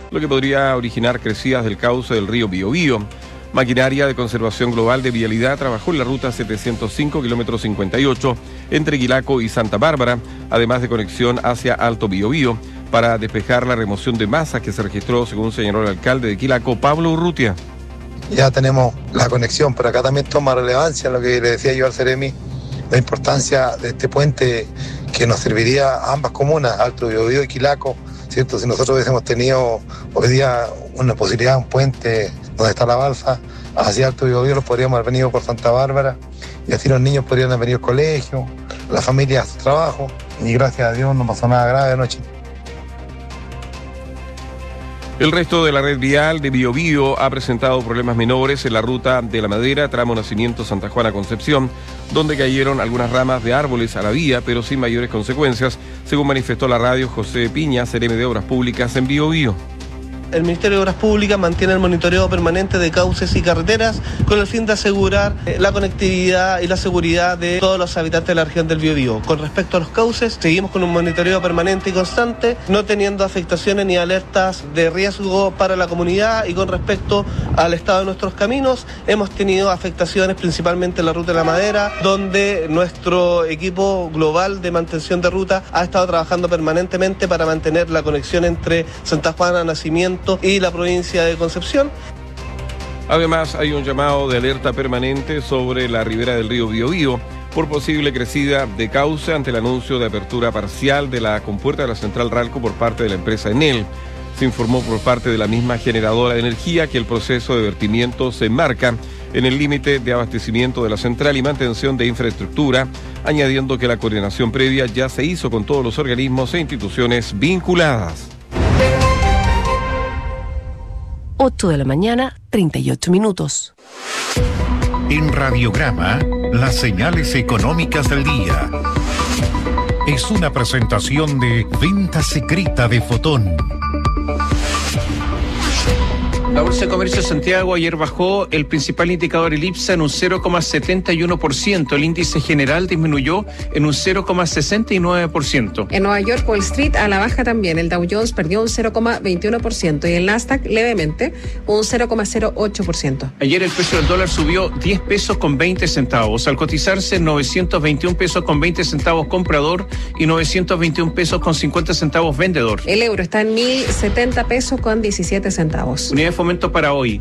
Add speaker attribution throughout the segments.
Speaker 1: lo que podría originar crecidas del cauce del río Biobío. Maquinaria de Conservación Global de Vialidad trabajó en la ruta 705, kilómetro 58, entre Quilaco y Santa Bárbara, además de conexión hacia Alto Biobío, para despejar la remoción de masas que se registró, según señaló el alcalde de Quilaco, Pablo Urrutia.
Speaker 2: Ya tenemos la conexión, pero acá también toma relevancia lo que le decía yo al Ceremi, la importancia de este puente que nos serviría a ambas comunas, Alto Biobío y Quilaco, ¿cierto? Si nosotros hubiésemos tenido hoy día una posibilidad, un puente donde está la balsa, hacia Alto Biobío, los podríamos haber venido por Santa Bárbara, y así los niños podrían haber venido al colegio, las familias a su trabajo, y gracias a Dios no pasó nada grave anoche.
Speaker 1: El resto de la red vial de Biobío ha presentado problemas menores en la ruta de La Madera, tramo Nacimiento Santa Juana Concepción, donde cayeron algunas ramas de árboles a la vía, pero sin mayores consecuencias, según manifestó la radio José Piña, Ceremi de Obras Públicas en Biobío.
Speaker 3: El Ministerio de Obras Públicas mantiene el monitoreo permanente de cauces y carreteras con el fin de asegurar la conectividad y la seguridad de todos los habitantes de la región del Biobío. Con respecto a los cauces, seguimos con un monitoreo permanente y constante, no teniendo afectaciones ni alertas de riesgo para la comunidad, y con respecto al estado de nuestros caminos, hemos tenido afectaciones principalmente en la ruta de La Madera, donde nuestro equipo global de mantención de ruta ha estado trabajando permanentemente para mantener la conexión entre Santa Juana, Nacimiento y la provincia de Concepción.
Speaker 1: Además, hay un llamado de alerta permanente sobre la ribera del río Biobío por posible crecida de cauce ante el anuncio de apertura parcial de la compuerta de la central Ralco por parte de la empresa Enel. Se informó por parte de la misma generadora de energía que el proceso de vertimiento se enmarca en el límite de abastecimiento de la central y mantención de infraestructura, añadiendo que la coordinación previa ya se hizo con todos los organismos e instituciones vinculadas.
Speaker 4: 8 de la mañana, 38 minutos.
Speaker 5: En Radiograma, las señales económicas del día. Es una presentación de Venta Secreta de Fotón.
Speaker 6: La Bolsa de Comercio de Santiago ayer bajó el principal indicador, el IPSA, en un 0,71%. El índice general disminuyó en un 0,69%.
Speaker 7: En Nueva York, Wall Street a la baja también. El Dow Jones perdió un 0,21% y el Nasdaq levemente un 0,08%.
Speaker 6: Ayer el precio del dólar subió 10 pesos con 20 centavos, al cotizarse 921 pesos con 20 centavos comprador y 921 pesos con 50 centavos vendedor.
Speaker 7: El euro está en 1.070 pesos con 17 centavos.
Speaker 6: Unidad de fomento para hoy,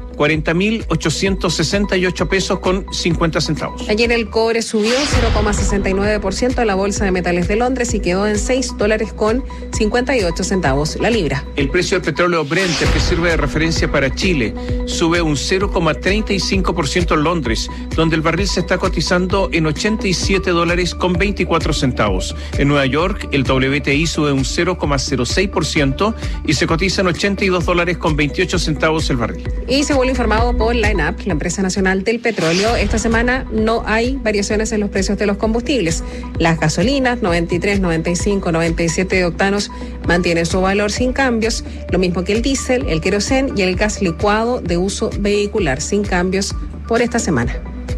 Speaker 6: 40.868 pesos con 50 centavos.
Speaker 7: Ayer el cobre subió 0,69% a la Bolsa de Metales de Londres y quedó en $6 con 58 centavos la libra.
Speaker 6: El precio del petróleo Brent, que sirve de referencia para Chile, sube un 0,35% en Londres, donde el barril se está cotizando en $87 con 24 centavos. En Nueva York, el WTI sube un 0,06% y se cotiza en $82 con 28 centavos el barril.
Speaker 7: Y según lo informado por LineUp, la empresa nacional del petróleo, esta semana no hay variaciones en los precios de los combustibles. Las gasolinas 93, 95, 97 octanos mantienen su valor sin cambios, lo mismo que el diésel, el querosén y el gas licuado de uso vehicular sin cambios por esta semana.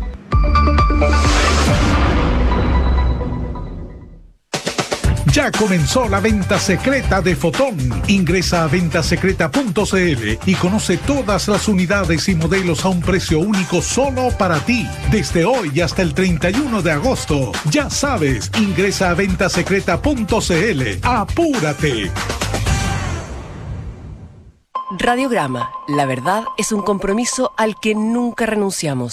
Speaker 5: Ya comenzó la venta secreta de Fotón. Ingresa a ventasecreta.cl y conoce todas las unidades y modelos a un precio único solo para ti. Desde hoy hasta el 31 de agosto. Ya sabes, ingresa a ventasecreta.cl. ¡Apúrate!
Speaker 4: Radiograma, la verdad es un compromiso al que nunca renunciamos.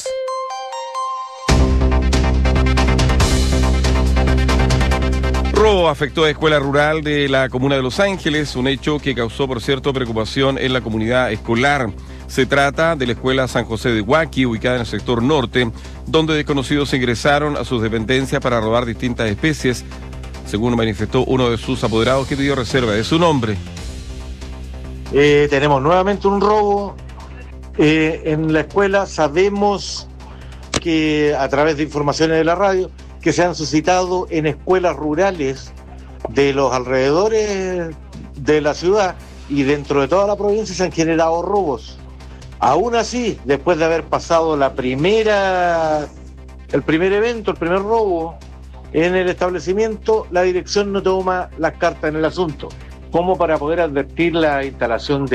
Speaker 1: Robo afectó a escuela rural de la comuna de Los Ángeles, un hecho que causó, por cierto, preocupación en la comunidad escolar. Se trata de la escuela San José de Huaki, ubicada en el sector norte, donde desconocidos ingresaron a sus dependencias para robar distintas especies, según manifestó uno de sus apoderados que pidió reserva de su nombre.
Speaker 8: Tenemos nuevamente un robo en la escuela. Sabemos que a través de informaciones de la radio que se han suscitado en escuelas rurales de los alrededores de la ciudad y dentro de toda la provincia se han generado robos. Aún así, después de haber pasado el primer evento, el primer robo en el establecimiento, la dirección no toma las cartas en el asunto, como para poder advertir la instalación de